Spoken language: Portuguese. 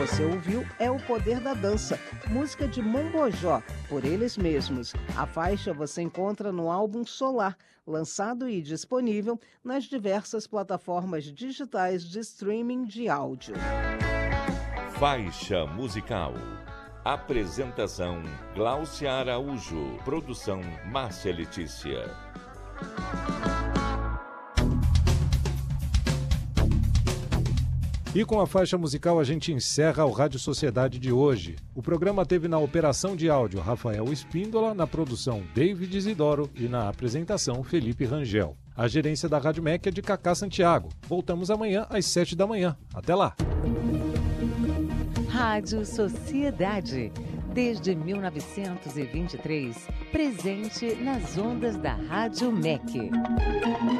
você ouviu é O Poder da Dança, música de Mombojó, por eles mesmos. A faixa você encontra no álbum Solar, lançado e disponível nas diversas plataformas digitais de streaming de áudio. Faixa musical. Apresentação: Gláucia Araújo. Produção: Márcia Letícia. E com a faixa musical a gente encerra o Rádio Sociedade de hoje. O programa teve na operação de áudio Rafael Espíndola, na produção David Isidoro e na apresentação Felipe Rangel. A gerência da Rádio MEC é de Cacá Santiago. Voltamos amanhã às 7 da manhã. Até lá! Rádio Sociedade. Desde 1923, presente nas ondas da Rádio MEC.